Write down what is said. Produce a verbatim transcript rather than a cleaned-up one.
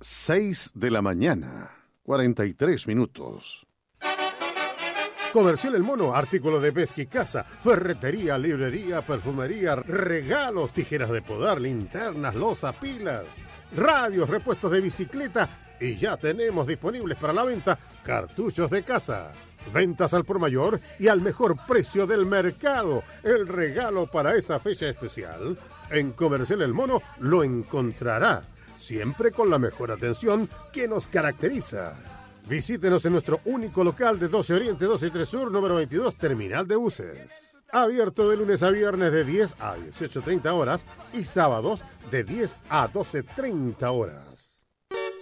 seis de la mañana, cuarenta y tres minutos. Comercial El Mono, artículo de pesca y caza, ferretería, librería, perfumería, regalos, tijeras de podar, linternas, loza, pilas, radios, repuestos de bicicleta y ya tenemos disponibles para la venta cartuchos de caza. Ventas al por mayor y al mejor precio del mercado. El regalo para esa fecha especial. En Comercial El Mono lo encontrará, siempre con la mejor atención que nos caracteriza. Visítenos en nuestro único local de doce Oriente, doce y tres Sur, número veintidós, Terminal de Buses. Abierto de lunes a viernes de diez a dieciocho treinta horas y sábados de diez a doce treinta horas.